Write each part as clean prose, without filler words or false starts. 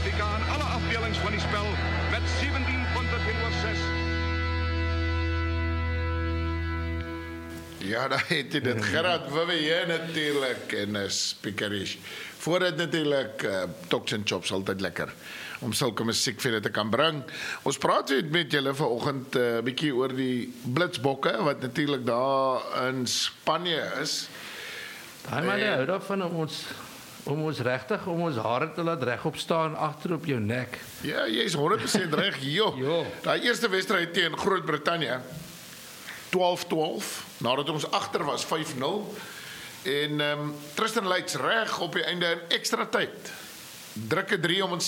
Suid-Afrika in alle afdelings van die spel met 17 punte teenoor 6. Ja, daar het jy dit. Gerard Wibbe natuurlijk en Spikerish. Voor dit natuurlijk Toks en Chops, altyd lekker om sulke musiek vir julle te kan bring. Ons praat met julle vanoggend 'n bietjie oor die Blitsbokke wat natuurlik daar in Spanje is. Daai man hou daarvan om ons regtig om ons hare te laat regop staan agter op jou nek. Ja, jy is 100% reg. Jo. Daai eerste wedstryd teen Groot-Brittanje 12-12 nadat ons agter was 5-0 en Tristan Leitz reg op die einde in ekstra tyd. Drukke 3 om ons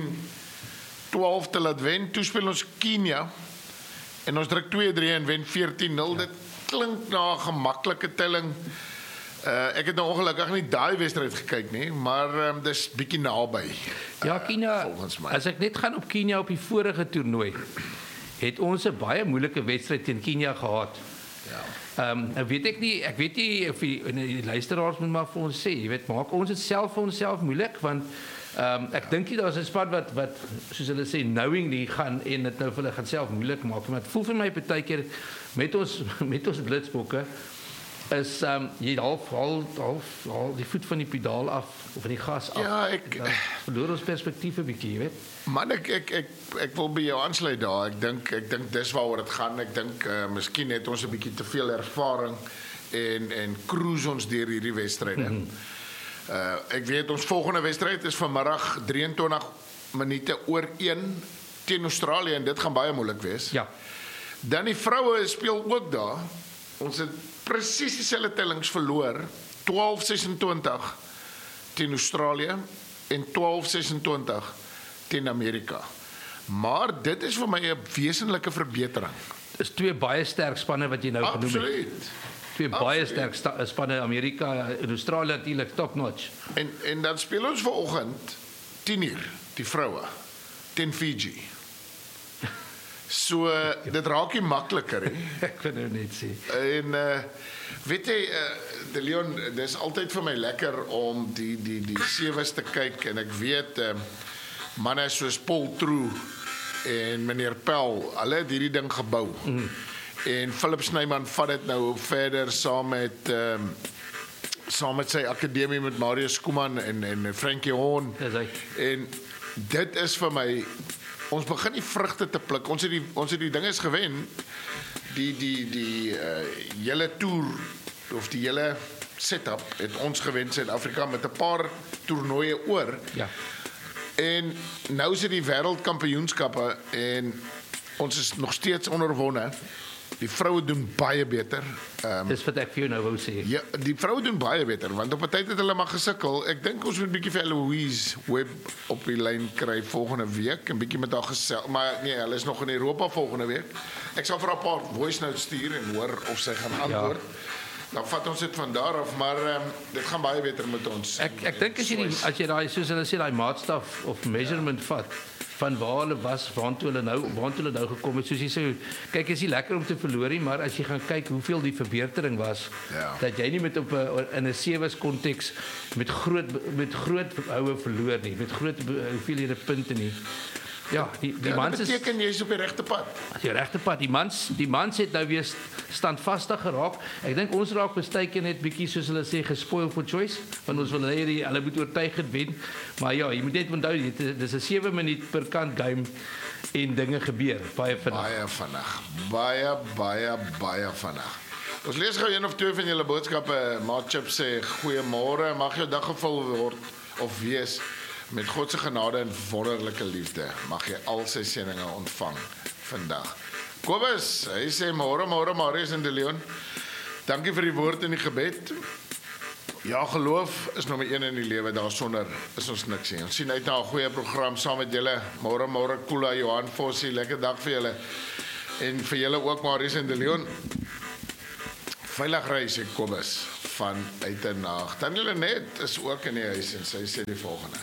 17-12 te laat wen. Toe speel ons Kenia en ons druk 2-3 en wen 14-0. Dit klink na 'n gemaklike telling. Ek het nou ongelukkig nie daai wedstryd gekyk nie, maar dis bietjie naby. Ja, Kenia, as ek net gaan op Kenia op die vorige toernooi, het ons 'n baie moeilike wedstryd teen Kenia gehad. Ja. Ek weet nie of die luisteraars moet maar vir ons sê, jy weet, maak ons dit self vir onsself moeilik, want ek dink nie daar's 'n span wat soos hulle sê knowingly gaan en dit nou vir hulle gaan self moeilik maak, maar dit voel vir my partykeer met ons Blitsbokke is jy half die voet van die pedaal af of van die gas af. Ja, ek verloor ons perspektief 'n bietjie, jy weet. Man, ek wil by jou aansluit daar. Ek dink dis waaroor dit gaan. Ek dink miskien het ons 'n bietjie te veel ervaring en cruise ons deur hierdie wedstryde. Ek weet ons volgende wedstryd is vanmiddag 23 minute oor 1 teen Australië en dit gaan baie moeilik wees. Ja. Dan die vroue speel ook daar. Ons het presies dieselfde tellings verloor, 12-26 teen Australië en 12-26 teen Amerika. Maar dit is vir my 'n wesenlike verbetering. Dis twee baie sterk spanne wat jy nou genoem het. Absoluut. Twee baie sterk spanne, Amerika en Australië natuurlik top notch. En dan speel ons vanoggend 10:00 die vroue teen Fiji. So dit raak nie makliker nie. Ek kan nou net sê. En weet jy De Leon, dis altyd vir my lekker om die sewes te kyk en ek weet manne soos Paul True en meneer Pel, hulle het hierdie ding gebou. En Philip Snyman vat dit nou verder saam met sy akademie met Marius Kuman en Frankie Horn. En dit is vir my, ons begin die vrugte te pluk. Ons het die dinges gewen. Die hele toer of die hele setup het ons gewen Suid-Afrika met 'n paar toernooie oor. Ja. En nou is dit die wêreldkampioenskappe en ons is nog steeds onderwonne. Die vroue doen baie beter. Dis wat ek vir jou nou wou sê. Ja, die vroue doen baie beter want op 'n tyd het hulle maar gesukkel. Ek dink ons moet 'n bietjie vir Louise Webb op die lyn kry volgende week, 'n bietjie met haar gesels, maar nee, hulle is nog in Europa volgende week. Ek sal vir haar 'n paar voice notes stuur en hoor of sy gaan antwoord. Ja. Dan vat ons dit van daar af, maar dit gaan baie beter met ons. Ek dink as jy daai soos hulle sê daai maatstaf of measurement vat van waar hulle was, waantoe hulle nou gekom het, soos jy sê, kyk, is nie lekker om te verloor nie, maar as jy gaan kyk hoeveel die verbetering was, dat jy nie met in 'n sewees konteks met groot houe verloor nie, met groot hoeveelhede punte nie. Ja, die mans is, beteken jy is op die regte pad. Die regte pad. Die mans het nou weer standvastig geraak. Ek dink ons raak bestuiker net bietjie soos hulle sê gespoil for choice, want ons wil hulle moet oortuigend wen. Maar ja, jy moet net onthou dis 'n 7 minuut per kant game en dinge gebeur baie vinnig. Baie vinnig. Ons lees gou een of twee van julle boodskappe. Maatchip sê goeiemôre, mag jou dag gevul word of wees met God se genade en wonderlike liefde. Mag jy al sy seëninge ontvang vandag. Kobus, hy sê môre Marius en De Leon. Dankie vir die woord en die gebed. Ja, geloof is nommer 1 in die lewe. Daarsonder is ons niks nie. Ons sien uit na 'n goeie program saam met julle. Môre Kula, Johan Fossie, lekker dag vir julle. En vir julle ook Marius en De Leon. Veilig ry, sê Kobus van Uitenaag. Daniel Net is ook in die huis en sy sê die volgende.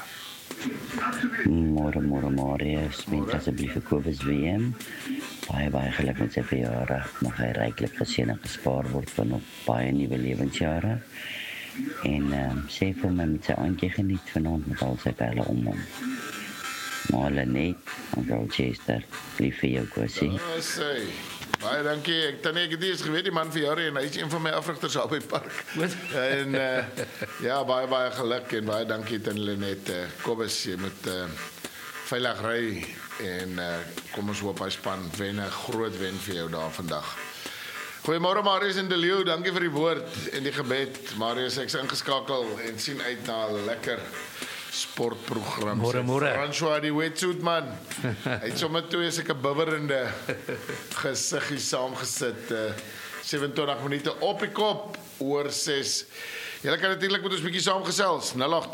Môre Marius, met asseblief vir Kobus WM. Baie geluk met sy verjaardag. Mag hy ryklik geseën en gespaar word van op baie nuwe lewensjare. En sê vir my met sy aantjie geniet vanaand met al sy pelle om hom. Marlenet van Rochester. Lief vir jou, Kossie. Sê, baie dankie. Ek het nie eens geweet die man vir jare en hy is een van my afrigters al by park. En ja, baie geluk en baie dankie aan Lenet. Kobus, jy moet veilig ry en kom ons hoop hy span wen 'n groot wen vir jou daar vandag. Goeiemôre Marius en De Leeuw, dankie vir die woord en die gebed. Marius, ek's ingeskakel en sien uit na 'n lekker sportprogram. Môre. François die wetsuit man. Hy het sommer twee sulke bibberende gesiggie saamgesit. 27 minute op die kop oor 6. Julle kan natuurlik met ons bietjie saamgesels.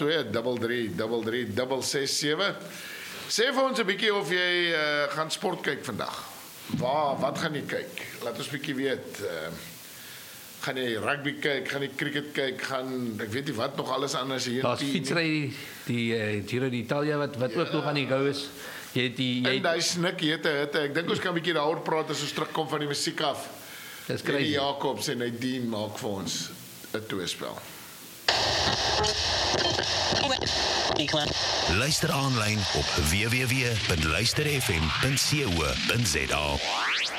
082-33-667. Sê vir ons 'n bietjie of jy gaan sport kyk vandag. Wat gaan jy kyk? Laat ons bietjie weet. Gaan jy rugby kyk, gaan jy cricket kyk, ek weet nie wat nog alles anders hier. Daar's fietsry die Giro d'Italia wat ook nog aan die gou is. Jy daai snik hitte. Ek dink ons kan 'n bietjie daaroor praat as ons terugkom van die musiek af. Dis crazy. Die Jacobs en hy Dean maak vir ons 'n tweespel. Luister aanlyn op www.luisterfm.co.za.